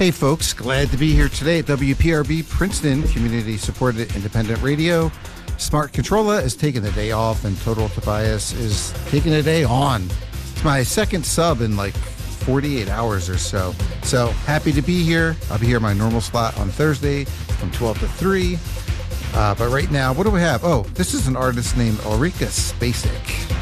Hey folks, glad to be here today at WPRB Princeton, community-supported independent radio. Smart Controller is taking the day off, and Total Tobias is taking the day on. It's my second sub in like 48 hours or so. So happy to be here. I'll be here in my normal slot on Thursday from 12 to 3. But right now, what do we have? Oh, this is an artist named Ulrika Spacek.